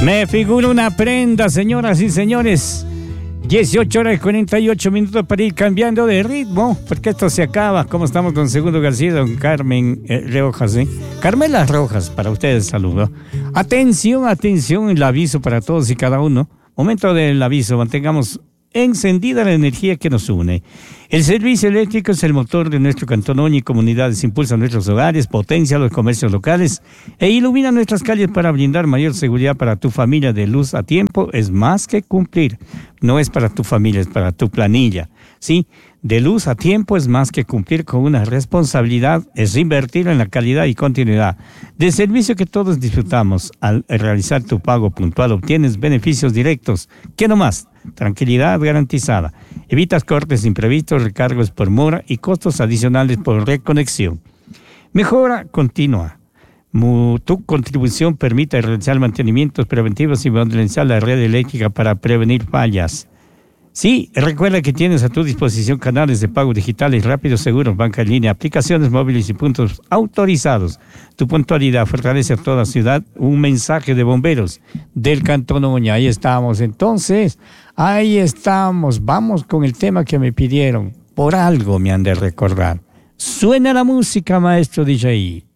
Me figura una prenda, señoras y señores. 18 horas y 48 minutos para ir cambiando de ritmo, porque esto se acaba. ¿Cómo estamos, don Segundo García, don Carmen Rojas? Carmela Rojas, para ustedes saludo. Atención, atención, el aviso para todos y cada uno. Momento del aviso, mantengamos encendida la energía que nos une. El servicio eléctrico es el motor de nuestro Cantón Oña y comunidades, impulsa nuestros hogares, potencia los comercios locales e ilumina nuestras calles para brindar mayor seguridad para tu familia. De luz a tiempo es más que cumplir. No es para tu familia, es para tu planilla. Sí, de luz a tiempo es más que cumplir con una responsabilidad, es invertir en la calidad y continuidad del servicio que todos disfrutamos. Al realizar tu pago puntual obtienes beneficios directos. ¿Qué no más? Tranquilidad garantizada. Evitas cortes imprevistos, recargos por mora y costos adicionales por reconexión. Mejora continua. Tu contribución permite realizar mantenimientos preventivos y modernizar la red eléctrica para prevenir fallas. Sí, recuerda que tienes a tu disposición canales de pago digitales rápidos, seguros, banca en línea, aplicaciones móviles y puntos autorizados. Tu puntualidad fortalece a toda ciudad. Un mensaje de bomberos del Cantón Oña. Ahí estamos, entonces, ahí estamos. Vamos con el tema que me pidieron. Por algo me han de recordar. Suena la música, maestro DJ.